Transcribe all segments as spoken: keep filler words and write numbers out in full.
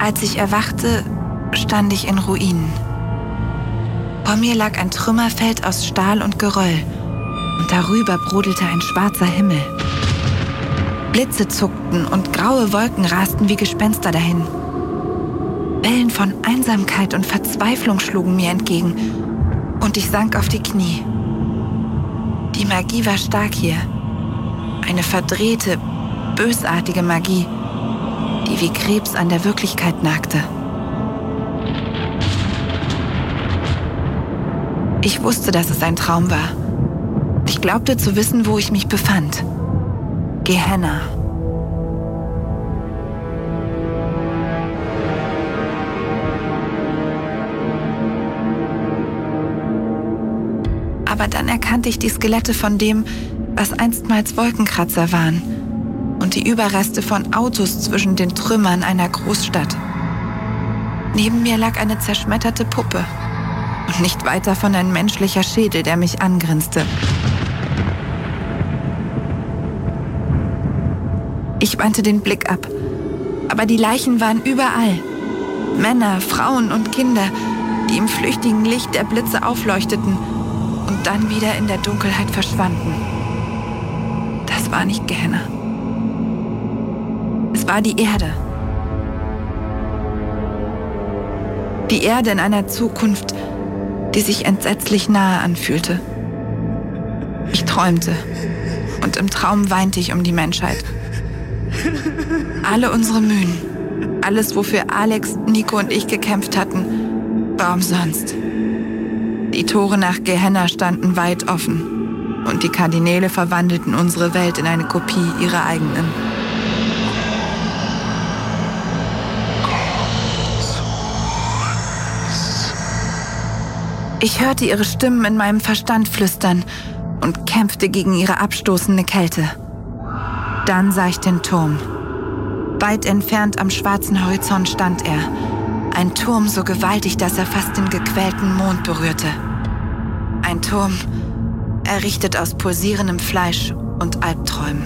Als ich erwachte, stand ich in Ruinen. Vor mir lag ein Trümmerfeld aus Stahl und Geröll und darüber brodelte ein schwarzer Himmel. Blitze zuckten und graue Wolken rasten wie Gespenster dahin. Wellen von Einsamkeit und Verzweiflung schlugen mir entgegen und ich sank auf die Knie. Die Magie war stark hier. Eine verdrehte, bösartige Magie, die wie Krebs an der Wirklichkeit nagte. Ich wusste, dass es ein Traum war. Ich glaubte zu wissen, wo ich mich befand. Gehenna. Aber dann erkannte ich die Skelette von dem, was einstmals Wolkenkratzer waren und die Überreste von Autos zwischen den Trümmern einer Großstadt. Neben mir lag eine zerschmetterte Puppe und nicht weit davon ein menschlicher Schädel, der mich angrinste. Ich wandte den Blick ab, aber die Leichen waren überall. Männer, Frauen und Kinder, die im flüchtigen Licht der Blitze aufleuchteten und dann wieder in der Dunkelheit verschwanden. Das war nicht Gehenna. Es war die Erde. Die Erde in einer Zukunft, die sich entsetzlich nahe anfühlte. Ich träumte und im Traum weinte ich um die Menschheit. Alle unsere Mühen, alles, wofür Alex, Nico und ich gekämpft hatten, war umsonst. Die Tore nach Gehenna standen weit offen und die Kardinäle verwandelten unsere Welt in eine Kopie ihrer eigenen. Ich hörte ihre Stimmen in meinem Verstand flüstern und kämpfte gegen ihre abstoßende Kälte. Dann sah ich den Turm. Weit entfernt am schwarzen Horizont stand er. Ein Turm so gewaltig, dass er fast den gequälten Mond berührte. Ein Turm, errichtet aus pulsierendem Fleisch und Albträumen.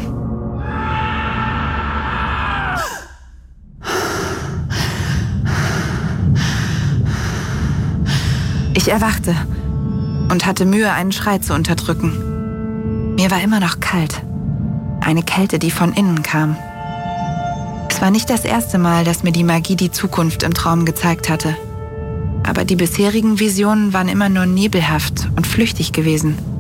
Ich erwachte und hatte Mühe, einen Schrei zu unterdrücken. Mir war immer noch kalt. Eine Kälte, die von innen kam. Es war nicht das erste Mal, dass mir die Magie die Zukunft im Traum gezeigt hatte. Aber die bisherigen Visionen waren immer nur nebelhaft und flüchtig gewesen.